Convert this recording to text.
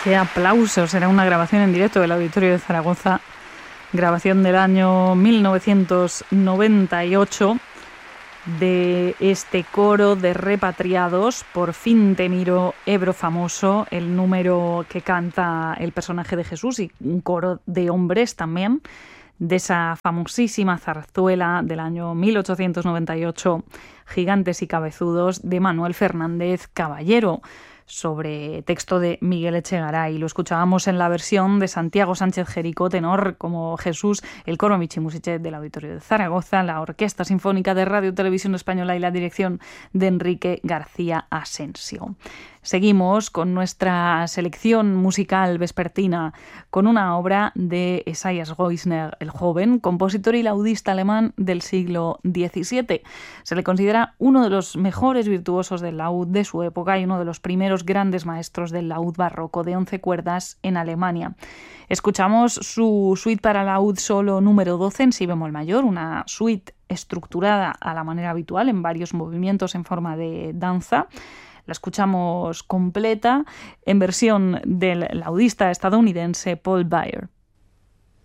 Qué aplausos, era una grabación en directo del Auditorio de Zaragoza, grabación del año 1998 de este coro de repatriados, Por fin te miro, Ebro famoso, el número que canta el personaje de Jesús y un coro de hombres también, de esa famosísima zarzuela del año 1898, Gigantes y cabezudos, de Manuel Fernández Caballero, sobre texto de Miguel Echegaray. Lo escuchábamos en la versión de Santiago Sánchez Jericó, tenor como Jesús, el coro Michimusiche del Auditorio de Zaragoza, la Orquesta Sinfónica de Radio Televisión Española y la dirección de Enrique García Asensio. Seguimos con nuestra selección musical vespertina con una obra de Esaias Goisner, el joven, compositor y laudista alemán del siglo XVII. Se le considera uno de los mejores virtuosos del laúd de su época y uno de los primeros grandes maestros del laúd barroco de 11 cuerdas en Alemania. Escuchamos su suite para laúd solo número 12 en si bemol mayor, una suite estructurada a la manera habitual en varios movimientos en forma de danza. La escuchamos completa en versión del laudista estadounidense Paul Bayer.